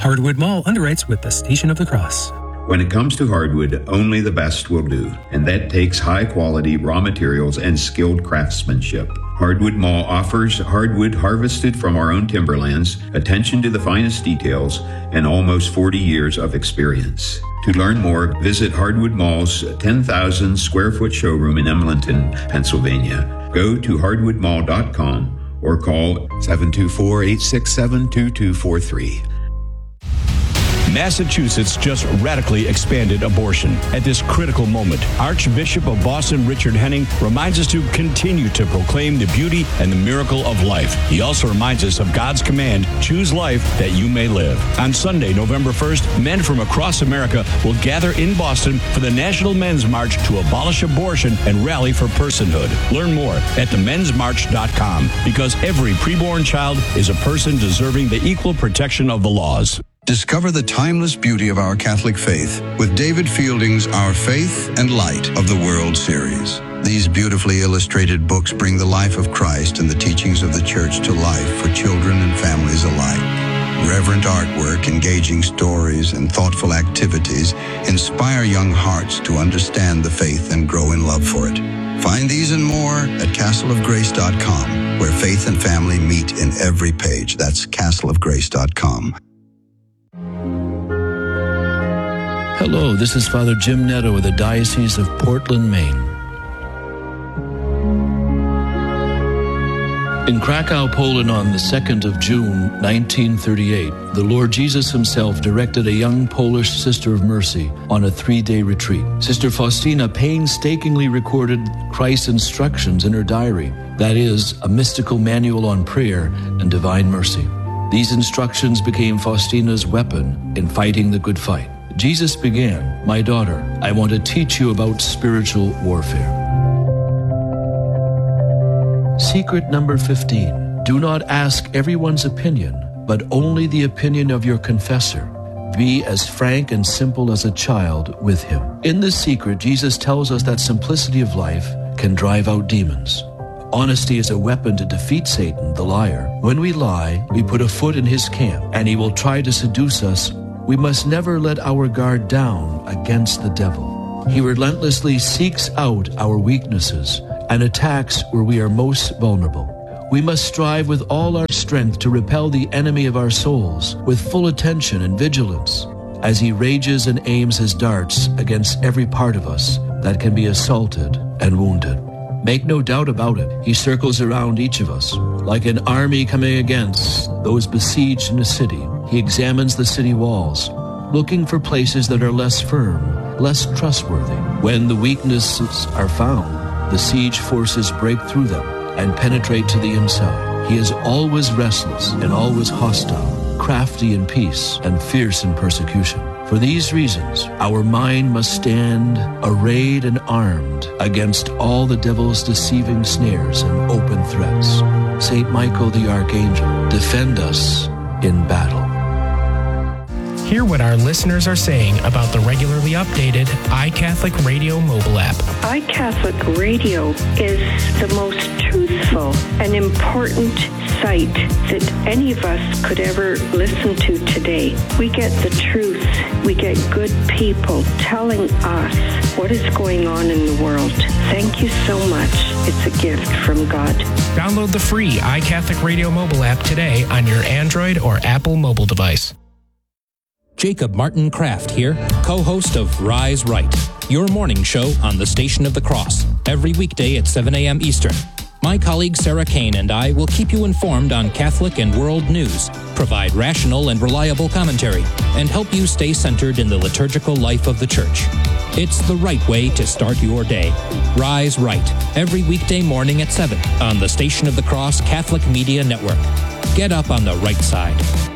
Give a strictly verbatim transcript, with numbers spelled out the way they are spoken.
Hardwood Mall underwrites with the Station of the Cross. When it comes to hardwood, only the best will do, and that takes high-quality raw materials and skilled craftsmanship. Hardwood Mall offers hardwood harvested from our own timberlands, attention to the finest details, and almost forty years of experience. To learn more, visit Hardwood Mall's ten thousand square foot showroom in Emlenton, Pennsylvania. Go to hardwood mall dot com or call seven two four, eight six seven, two two four three. Massachusetts just radically expanded abortion. At this critical moment, Archbishop of Boston Richard Henning reminds us to continue to proclaim the beauty and the miracle of life. He also reminds us of God's command, choose life that you may live. On Sunday, November first, men from across America will gather in Boston for the National Men's March to abolish abortion and rally for personhood. Learn more at the men's march dot com, because every preborn child is a person deserving the equal protection of the laws. Discover the timeless beauty of our Catholic faith with David Fielding's Our Faith and Light of the World series. These beautifully illustrated books bring the life of Christ and the teachings of the Church to life for children and families alike. Reverent artwork, engaging stories, and thoughtful activities inspire young hearts to understand the faith and grow in love for it. Find these and more at castle of grace dot com, where faith and family meet in every page. That's castle of grace dot com. Hello, this is Father Jim Netto with the Diocese of Portland, Maine. In Krakow, Poland, on the second of June, nineteen thirty-eight, the Lord Jesus himself directed a young Polish Sister of Mercy on a three-day retreat. Sister Faustina painstakingly recorded Christ's instructions in her diary, that is, a mystical manual on prayer and divine mercy. These instructions became Faustina's weapon in fighting the good fight. Jesus began, "My daughter, I want to teach you about spiritual warfare." Secret number fifteen. Do not ask everyone's opinion, but only the opinion of your confessor. Be as frank and simple as a child with him. In this secret, Jesus tells us that simplicity of life can drive out demons. Honesty is a weapon to defeat Satan, the liar. When we lie, we put a foot in his camp, and he will try to seduce us. We must never let our guard down against the devil. He relentlessly seeks out our weaknesses and attacks where we are most vulnerable. We must strive with all our strength to repel the enemy of our souls with full attention and vigilance as he rages and aims his darts against every part of us that can be assaulted and wounded. Make no doubt about it, he circles around each of us. Like an army coming against those besieged in a city, he examines the city walls, looking for places that are less firm, less trustworthy. When the weaknesses are found, the siege forces break through them and penetrate to the inside. He is always restless and always hostile, crafty in peace and fierce in persecution. For these reasons, our mind must stand arrayed and armed against all the devil's deceiving snares and open threats. Saint Michael the Archangel, defend us in battle. Hear what our listeners are saying about the regularly updated iCatholic Radio mobile app. iCatholic Radio is the most truthful and important site that any of us could ever listen to today. We get the truth. We get good people telling us what is going on in the world. Thank you so much. It's a gift from God. Download the free iCatholic Radio mobile app today on your Android or Apple mobile device. Jacob Martin Kraft here, co-host of Rise Right, your morning show on the Station of the Cross, every weekday at seven a.m. Eastern. My colleague Sarah Kane and I will keep you informed on Catholic and world news, provide rational and reliable commentary, and help you stay centered in the liturgical life of the Church. It's the right way to start your day. Rise Right, every weekday morning at seven on the Station of the Cross Catholic Media Network. Get up on the right side.